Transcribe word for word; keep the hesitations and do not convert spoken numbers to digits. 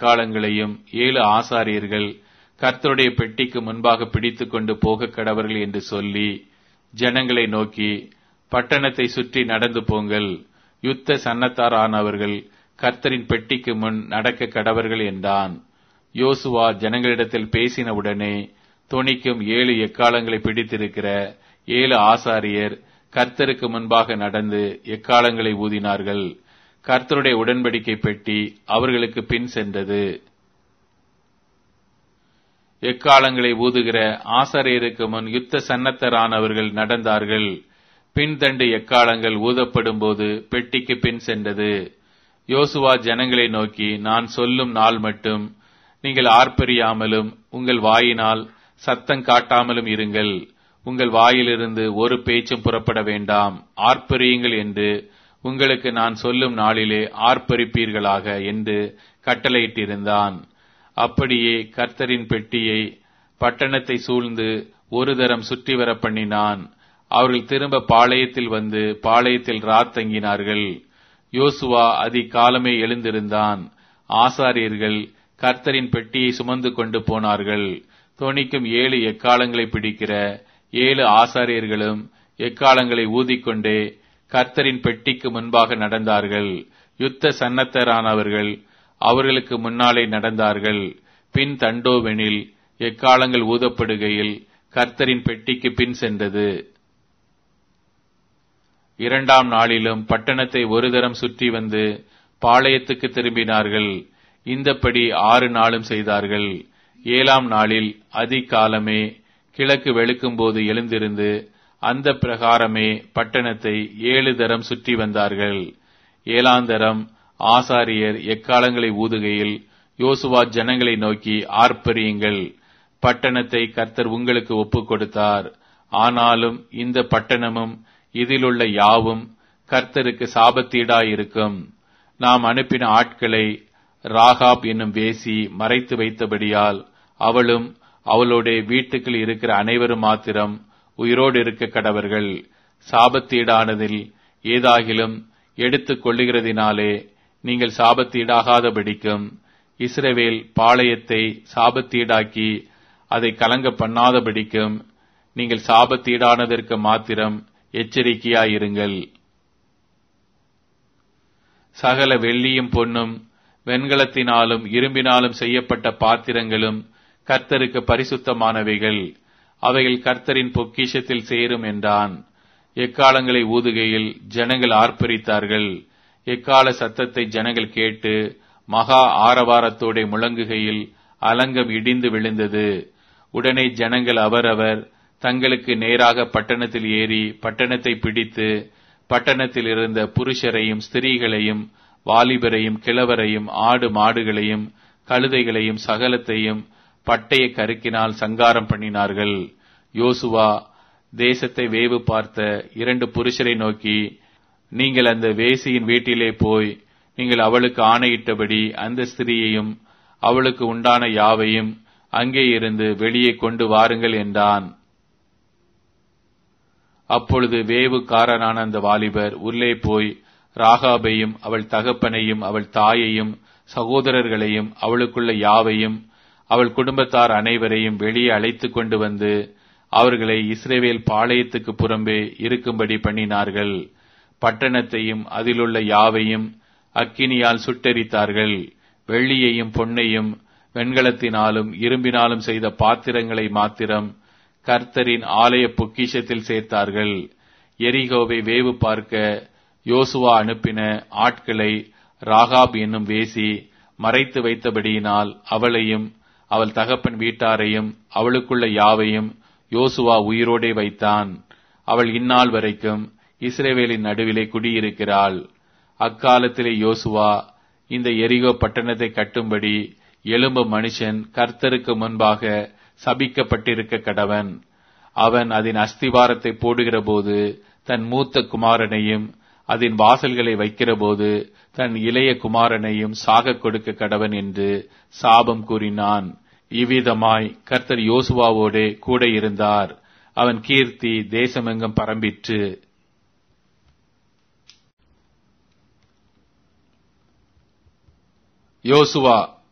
எக்காளங்களையும் ஏழு ஆசாரியர்கள் கர்த்தருடைய பெட்டிக்கு முன்பாக பிடித்து கொண்டு போக கடவர்கள் என்று சொல்லி ஜனங்களை நோக்கி, பட்டணத்தை சுற்றி நடந்து போங்கள், யுத்த சன்னத்தாரானவர்கள் கர்த்தரின் பெட்டிக்கு முன் நடக்க கடவர்கள் என்றான். யோசுவா ஜனங்களிடத்தில் பேசினவுடனே தொனிக்கும் ஏழு எக்காளங்களை பிடித்திருக்கிற ஏழு ஆசாரியர் கர்த்தருக்கு முன்பாக நடந்து எக்காளங்களை ஊதினார்கள். கர்த்தருடைய உடன்படிக்கை பெட்டி அவர்களுக்கு பின் சென்றது. எக்காளங்களை ஊதுகிற ஆசாரியருக்கு முன் யுத்த சன்னத்தரானவர்கள் நடந்தார்கள். பின்தண்டு எக்காளங்கள் ஊதப்படும் போது பெட்டிக்கு பின் சென்றது. யோசுவா ஜனங்களை நோக்கி, நான் சொல்லும் நாள் மட்டும் நீங்கள் ஆர்ப்பரியாமலும் உங்கள் வாயினால் சத்தம் காட்டாமலும் இருங்கள். உங்கள் வாயிலிருந்து ஒரு பேச்சும் புறப்பட வேண்டாம். ஆர்ப்பரியுங்கள் என்று உங்களுக்கு நான் சொல்லும் நாளிலே ஆர்ப்பரிப்பீர்களாக என்று கட்டளையிட்டிருந்தான். அப்படியே கர்த்தரின் பெட்டியை பட்டணத்தை சூழ்ந்து ஒரு தரம் சுற்றி வர பண்ணினான். அவர்கள் திரும்ப பாளையத்தில் வந்து பாளையத்தில் ராத் தங்கினார்கள். யோசுவா அதிகாலமே எழுந்திருந்தான். ஆசாரியர்கள் கர்த்தரின் பெட்டியை சுமந்து கொண்டு போனார்கள். தொனிக்கும் ஏழு எக்காளங்களை பிடிக்கிற ஏழு ஆசாரியர்களும் எக்காளங்களை ஊதிக்கொண்டே கர்த்தரின் பெட்டிக்கு முன்பாக நடந்தார்கள். யுத்த சன்னத்தரானவர்கள் அவர்களுக்கு முன்னாலே நடந்தார்கள். பின் தண்டோவெனில் எக்காளங்கள் ஊதப்படுகையில் கர்த்தரின் பெட்டிக்கு பின் சென்றது. இரண்டாம் நாளிலும் பட்டணத்தை ஒரு தரம் சுற்றி வந்து பாளையத்துக்கு திரும்பினார்கள். இந்தப்படி ஆறு நாளும் செய்தார்கள். ஏழாம் நாளில் அதிகாலமே கிழக்கு வெளுக்கும் போது எழுந்திருந்து அந்த பிரகாரமே பட்டணத்தை ஏழு தரம் சுற்றி வந்தார்கள். ஏழாந்தரம் ஆசாரியர் எக்காளங்களை ஊதுகையில் யோசுவா ஜனங்களை நோக்கி, ஆர்ப்பரியுங்கள், பட்டணத்தை கர்த்தர் உங்களுக்கு ஒப்புக் கொடுத்தார். ஆனாலும் இந்த பட்டணமும் இதிலுள்ள யாவும் கர்த்தருக்கு சாபத்தீடாயிருக்கும். நாம் அனுப்பின ஆட்களை ராகாப் என்னும் வேசி மறைத்து வைத்தபடியால் அவளும் அவளோட வீட்டுக்குள் இருக்கிற அனைவரும் மாத்திரம் உயிரோடு இருக்க கடவர்கள். சாபத்தீடானதில் ஏதாகிலும் எடுத்துக் கொள்ளுகிறதினாலே நீங்கள் சாபத்தீடாகாதபடிக்கும் இஸ்ரவேல் பாளையத்தை சாபத்தீடாக்கி அதை கலங்க பண்ணாதபடிக்கும் நீங்கள் சாபத்தீடானதற்கு மாத்திரம் எச்சரிக்கையாயிருங்கள். சகல வெள்ளியும் பொன்னும் வெண்கலத்தினாலும் இரும்பினாலும் செய்யப்பட்ட பாத்திரங்களும் கர்த்தருக்கு பரிசுத்தமானவைகள், அவைகள் கர்த்தரின் பொக்கிஷத்தில் சேரும் என்றான். எக்காளங்களை ஊதுகையில் ஜனங்கள் ஆர்ப்பரித்தார்கள். எக்கால சத்தத்தை ஜனங்கள் கேட்டு மகா ஆரவாரத்தோட முழங்குகையில் அலங்கம் இடிந்து விழுந்தது. உடனே ஜனங்கள் அவரவர் தங்களுக்கு நேராக பட்டணத்தில் ஏறி பட்டணத்தை பிடித்து பட்டணத்தில் இருந்த புருஷரையும் ஸ்திரீகளையும் வாலிபரையும் கிழவரையும் ஆடு மாடுகளையும் கழுதைகளையும் சகலத்தையும் பட்டய கருக்கினால் சங்காரம் பண்ணினார்கள். யோசுவா தேசத்தை வேவு பார்த்த இரண்டு புருஷரை நோக்கி, நீங்கள் அந்த வேசியின் வீட்டிலே போய் நீங்கள் அவளுக்கு ஆணையிட்டபடி அந்த ஸ்திரீயையும் அவளுக்கு உண்டான யாவையும் அங்கே இருந்து வெளியே கொண்டு வாருங்கள் என்றான். அப்பொழுது வேவுக்காரனான அந்த வாலிபர் உள்ளே போய் ராகாபையும் அவள் தகப்பனையும் அவள் தாயையும் சகோதரர்களையும் அவளுக்குள்ள யாவையும் அவள் குடும்பத்தார் அனைவரையும் வெளியே அழைத்து கொண்டு வந்து அவர்களை இஸ்ரவேல் பாளையத்துக்கு புறம்பே இருக்கும்படி பண்ணினார்கள். பட்டணத்தையும் அதிலுள்ள யாவையும் அக்கினியால் சுட்டெரித்தார்கள். வெள்ளியையும் பொன்னையும் வெண்கலத்தினாலும் இரும்பினாலும் செய்த பாத்திரங்களை மாத்திரம் கர்த்தரின் ஆலய பொக்கிஷத்தில் சேர்த்தார்கள். எரிகோவை வேவு பார்க்க யோசுவா அனுப்பின ஆட்களை ராகாப் என்னும் வேசி மறைத்து வைத்தபடியினால் அவளையும் அவள் தகப்பன் வீட்டாரையும் அவளுக்குள்ள யாவையும் யோசுவா உயிரோடே வைத்தான். அவள் இந்நாள் வரைக்கும் இஸ்ரவேலின் நடுவிலே குடியிருக்கிறாள். அக்காலத்திலே யோசுவா இந்த எரிகோ பட்டணத்தை கட்டும்படி எழும்பு மனுஷன் கர்த்தருக்கு முன்பாக சபிக்கப்பட்டிருக்க கடவன். அவன் அதன் அஸ்திவாரத்தை போடுகிற போது தன் மூத்த குமாரனையும் அதன் வாசல்களை வைக்கிற போது தன் இளைய குமாரனையும் சாக கொடுக்க கடவன் என்று சாபம் கூறினான். இவ்விதமாய் கர்த்தர் யோசுவாவோடே கூட இருந்தார். அவன் கீர்த்தி தேசமெங்கும் பரம்பிற்று. யோசுவா